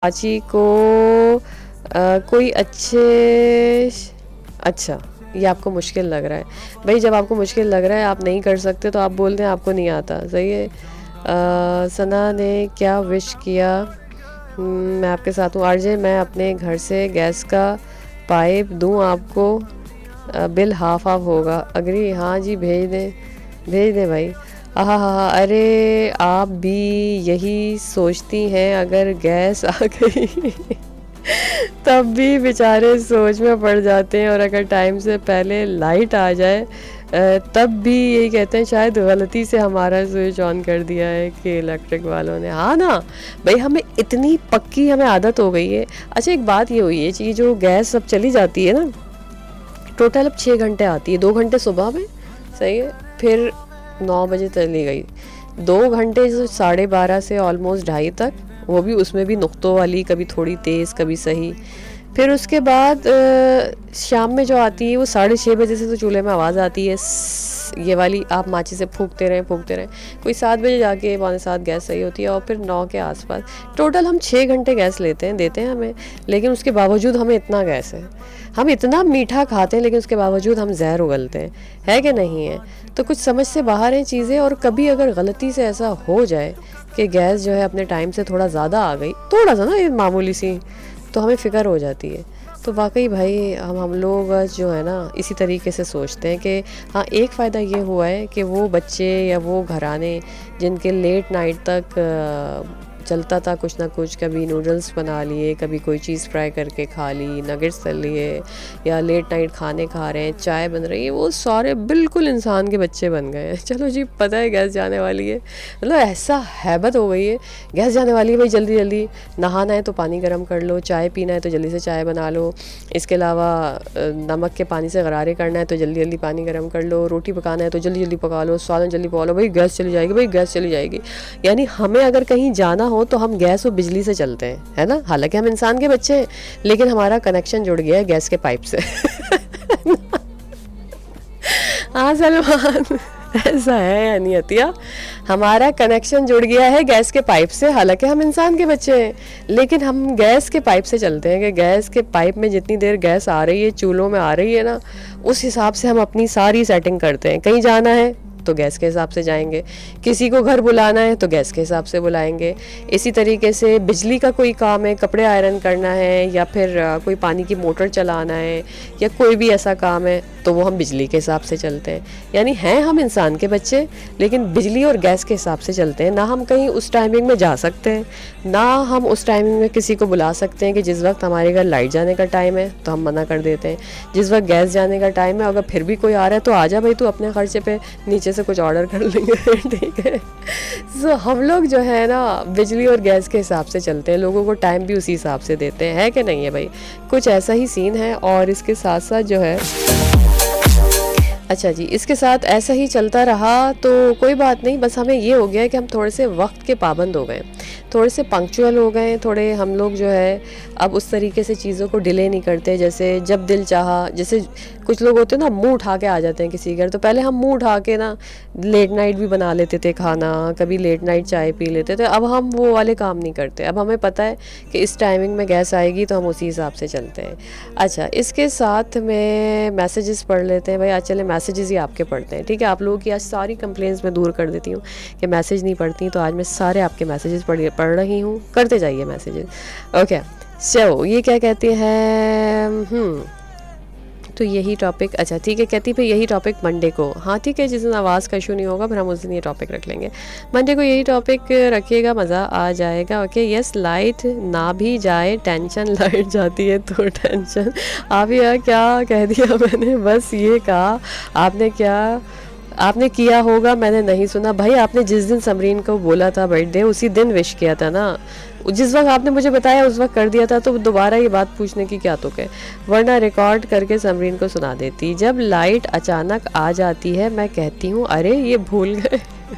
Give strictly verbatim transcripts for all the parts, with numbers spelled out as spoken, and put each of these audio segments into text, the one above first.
चाची को अ, कोई अच्छे अच्छा ये आपको मुश्किल लग रहा है भाई। जब आपको मुश्किल लग रहा है, आप नहीं कर सकते, तो आप बोलते हैं आपको नहीं आता। सही है। अ, सना ने क्या विश किया? हम्म, मैं आपके साथ हूँ आरजे। मैं अपने घर से गैस का पाइप दूँ आपको? अ, बिल हाफ हाफ होगा। अग्री? हाँ जी, भेज दें, भेज दें भाई। हाँ हाँ। अरे आप भी यही सोचती हैं अगर गैस आ गई तब भी बेचारे सोच में पड़ जाते हैं, और अगर टाइम से पहले लाइट आ जाए अ, तब भी यही कहते हैं शायद गलती से हमारा स्विच ऑन कर दिया है कि इलेक्ट्रिक वालों ने। हाँ ना भाई, हमें इतनी पक्की हमें आदत हो गई है। अच्छा, एक बात ये हुई है कि जो गैस अब चली जाती है ना, टोटल अब छः घंटे आती है। दो घंटे सुबह में, सही है, फिर नौ बजे चली गई। दो घंटे जो साढ़े बारह से ऑलमोस्ट ढाई तक, वो भी उसमें भी नुक्तों वाली, कभी थोड़ी तेज़ कभी सही। फिर उसके बाद अ, शाम में जो आती है वो साढ़े छः बजे से तो चूल्हे में आवाज़ आती है, स्स, ये वाली, आप माची से फूंकते रहें फूंकते रहें। कोई सात बजे जाके पौने सात गैस सही होती है, और फिर नौ के आसपास। टोटल हम छः घंटे गैस लेते हैं, देते हैं हमें, लेकिन उसके बावजूद हमें इतना गैस है। हम इतना मीठा खाते हैं, लेकिन उसके बावजूद हम जहर उगलते हैं, है कि नहीं है? तो कुछ समझ से बाहर हैं चीज़ें। और कभी अगर गलती से ऐसा हो जाए कि गैस जो है अपने टाइम से थोड़ा ज़्यादा आ गई, थोड़ा सा ना, ये मामूली सी, तो हमें फ़िक्र हो जाती है। तो वाकई भाई, हम हम लोग जो है ना इसी तरीके से सोचते हैं कि हाँ, एक फ़ायदा ये हुआ है कि वो बच्चे या वो घराने जिनके लेट नाइट तक अ, चलता था कुछ ना कुछ, कभी नूडल्स बना लिए, कभी कोई चीज़ फ्राई करके खा ली, नगेट्स तल लिए, या लेट नाइट खाने खा रहे हैं, चाय बन रही है, वो सारे बिल्कुल इंसान के बच्चे बन गए हैं। चलो जी, पता है गैस जाने वाली है, मतलब ऐसा हैबत हो गई है, गैस जाने वाली है भाई, जल्दी जल्दी नहाना है तो पानी गर्म कर लो, चाय पीना है तो जल्दी से चाय बना लो, इसके अलावा नमक के पानी से गरारे करना है तो जल्दी जल्दी पानी गर्म कर लो, रोटी पकाना है तो जल्दी जल्दी पका लो, सालन जल्दी पका लो, भाई गैस चली जाएगी, भाई गैस चली जाएगी। यानी हमें अगर कहीं जाना हो तो हम गैस और बिजली से चलते हैं, है ना? हालांकि हम इंसान के बच्चे हैं, लेकिन हमारा कनेक्शन जुड़ गया है गैस के पाइप से हाँ सलमान, ऐसा है या नहीं अतिया? हमारा कनेक्शन जुड़ गया है गैस के पाइप से। हालांकि हम इंसान के बच्चे हैं, लेकिन हम गैस के पाइप से चलते हैं कि गैस के पाइप में जितनी देर गैस आ रही है, चूल्हों में आ रही है ना, उस हिसाब से हम अपनी सारी सेटिंग करते हैं। कहीं जाना है तो गैस के हिसाब से जाएंगे, किसी को घर बुलाना है तो गैस के हिसाब से बुलाएंगे। इसी तरीके से बिजली का कोई काम है, कपड़े आयरन करना है, या फिर कोई पानी की मोटर चलाना है, या कोई भी ऐसा काम है, तो वो हम बिजली के हिसाब से चलते हैं। यानी हैं हम इंसान के बच्चे, लेकिन बिजली और गैस के हिसाब से चलते हैं। ना हम कहीं उस टाइमिंग में जा सकते हैं, ना हम उस टाइमिंग में किसी को बुला सकते हैं कि जिस वक्त हमारे घर लाइट जाने का टाइम है तो हम मना कर देते हैं। जिस वक्त गैस जाने का टाइम है, अगर फिर भी कोई आ रहा है तो आ जा भाई, तू अपने खर्चे पे नीचे से कुछ ऑर्डर कर लेंगे ठीक है। सो so, हम लोग जो है ना बिजली और गैस के हिसाब से चलते हैं, लोगों को टाइम भी उसी हिसाब से देते हैं, है कि नहीं है भाई? कुछ ऐसा ही सीन है। और इसके साथ साथ जो है, अच्छा जी, इसके साथ ऐसा ही चलता रहा तो कोई बात नहीं, बस हमें ये हो गया है कि हम थोड़े से वक्त के पाबंद हो गए, थोड़े से पंक्चुअल हो गए, थोड़े हम लोग जो है अब उस तरीके से चीज़ों को डिले नहीं करते। जैसे जब दिल चाहा, जैसे कुछ लोग होते हैं ना मुंह उठा के आ जाते हैं किसी घर, तो पहले हम मुंह उठा के ना लेट नाइट भी बना लेते थे खाना, कभी लेट नाइट चाय पी लेते थे। अब हम वो वाले काम नहीं करते। अब हमें पता है कि इस टाइमिंग में गैस आएगी तो हम उसी हिसाब से चलते हैं। अच्छा, इसके साथ में मैसेजेस पढ़ लेते हैं भाई। आज चले मैसेजेस ही आपके पढ़ते हैं, ठीक है? आप लोगों की आज सारी कंप्लेंट्स मैं दूर कर देती हूँ कि मैसेज नहीं पढ़ती, तो आज मैं सारे आपके मैसेजेस पढ़ पढ़ रही हूँ। करते जाइए मैसेजेस, ओके। सो ये क्या कहते हैं, हम्म तो यही टॉपिक, अच्छा ठीक है, कहती भाई यही टॉपिक मंडे को। हाँ ठीक है, जिस दिन आवाज़ का इशू नहीं होगा फिर हम उस दिन ये टॉपिक रख लेंगे। मंडे को यही टॉपिक रखिएगा, मज़ा आ जाएगा। ओके यस, लाइट ना भी जाए टेंशन, लाइट जाती है तो टेंशन। आप यार क्या कह दिया मैंने, बस ये कहा आपने, क्या आपने किया होगा मैंने नहीं सुना। भाई आपने जिस दिन समरीन को बोला था बर्थडे, उसी दिन विश किया था ना, जिस वक्त आपने मुझे बताया उस वक्त कर दिया था, तो दोबारा ये बात पूछने की क्या तुक है? वरना रिकॉर्ड करके समरीन को सुना देती। जब लाइट अचानक आ जाती है मैं कहती हूँ अरे ये भूल गए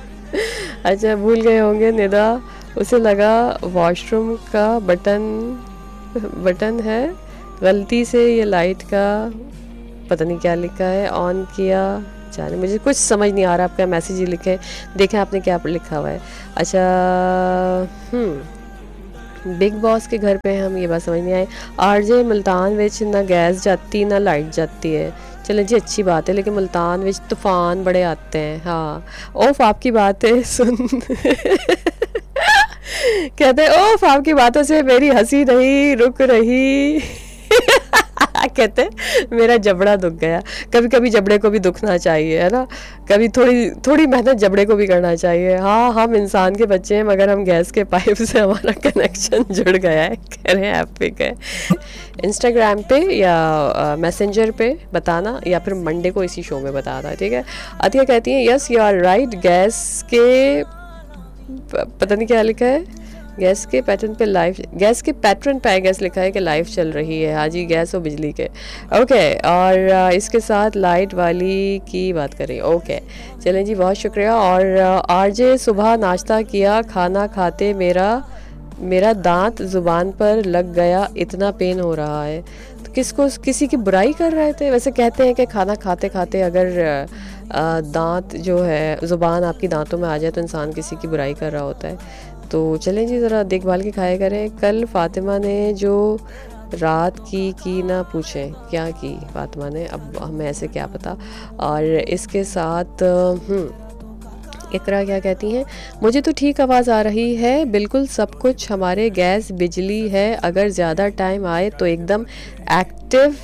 अच्छा भूल गए होंगे निदा, उसे लगा वॉशरूम का बटन बटन है, गलती से ये लाइट का पता नहीं क्या लिखा है ऑन किया, जाने मुझे कुछ समझ नहीं आ रहा। आपका मैसेज ही लिखे, देखें आपने क्या लिखा हुआ है। अच्छा, हम्म बिग बॉस के घर पे हम, ये बात समझ नहीं आई। आरजे मुल्तान विच ना गैस जाती ना लाइट जाती है। चलो जी अच्छी बात है, लेकिन मुल्तान विच तूफान बड़े आते हैं। हाँ ओफ आपकी बात है सुन कहते हैं ओफ आपकी बातों से मेरी हंसी नहीं रुक रही कहते हैं मेरा जबड़ा दुख गया। कभी कभी जबड़े को भी दुखना चाहिए है ना, कभी थोड़ी थोड़ी मेहनत जबड़े को भी करना चाहिए। हाँ हम इंसान के बच्चे हैं, मगर हम गैस के पाइप से हमारा कनेक्शन जुड़ गया है, कह रहे हैं एपिक है। इंस्टाग्राम पे या मैसेंजर पे बताना, या फिर मंडे को इसी शो में बताना, ठीक है। अतिया कहती है yes you are right, gas के पता नहीं क्या लिखा है, गैस के पैटर्न पे लाइफ, गैस के पैटर्न पे गैस लिखा है कि लाइफ चल रही है। हाँ जी गैस और बिजली के, ओके। और आ, इसके साथ लाइट वाली की बात करें, ओके चलें जी बहुत शुक्रिया। और आरजे सुबह नाश्ता किया, खाना खाते मेरा मेरा दांत ज़ुबान पर लग गया, इतना पेन हो रहा है। तो किसको किसी की बुराई कर रहे थे? वैसे कहते हैं कि खाना खाते खाते अगर आ, दांत जो है ज़ुबान आपकी दांतों में आ जाए तो इंसान किसी की बुराई कर रहा होता है। तो चलें जी ज़रा देखभाल के खाया करें। कल फातिमा ने जो रात की की ना पूछें क्या की फातिमा ने, अब हमें ऐसे क्या पता। और इसके साथ हम्म इकरा क्या कहती हैं, मुझे तो ठीक आवाज़ आ रही है, बिल्कुल सब कुछ हमारे गैस बिजली है, अगर ज़्यादा टाइम आए तो एकदम एक्टिव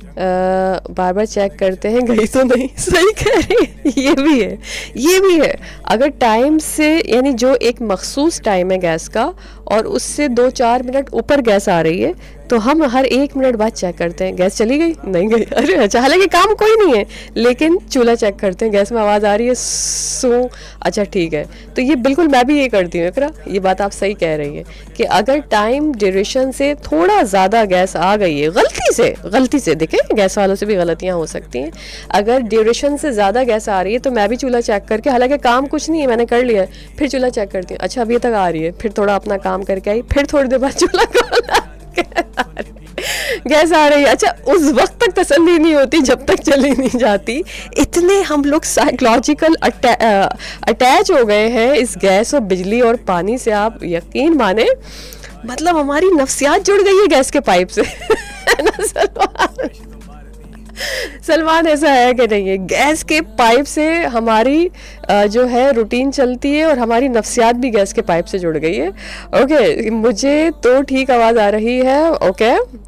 बार बार चेक करते हैं, गई तो नहीं। सही कह रही है, ये भी है ये भी है। अगर टाइम से यानी जो एक मखसूस टाइम है गैस का और उससे दो चार मिनट ऊपर गैस आ रही है तो हम हर एक मिनट बाद चेक करते हैं गैस चली गई नहीं गई। अरे अच्छा हालांकि काम कोई नहीं है लेकिन चूल्हा चेक करते हैं, गैस में आवाज़ आ रही है सो अच्छा ठीक है। तो ये बिल्कुल मैं भी ये करती हूँ इकरा, ये बात आप सही कह रही हैं कि अगर टाइम ड्यूरेशन से थोड़ा ज़्यादा गैस आ गई है गलती से गलती से देखें गैस वालों से भी गलतियाँ हो सकती हैं, अगर ड्यूरेशन से ज़्यादा गैस आ रही है तो मैं भी चूल्हा चेक करके, हालांकि काम कुछ नहीं है मैंने कर लिया है, फिर चूल्हा चेक करती हूँ, अच्छा अभी तक आ रही है, फिर थोड़ा अपना काम करके आई, फिर थोड़ी देर बाद चूल्हा खोला गैस आ रही है। अच्छा उस वक्त तक तसल्ली नहीं होती जब तक चली नहीं जाती। इतने हम लोग साइकोलॉजिकल अटैच हो गए हैं इस गैस और बिजली और पानी से, आप यकीन माने मतलब हमारी नफ्सियात जुड़ गई है गैस के पाइप से ना सलमान? सलमान ऐसा है कि नहीं है, गैस के पाइप से हमारी जो है रूटीन चलती है और हमारी नफ्सियात भी गैस के पाइप से जुड़ गई है। ओके मुझे तो ठीक आवाज़ आ रही है, ओके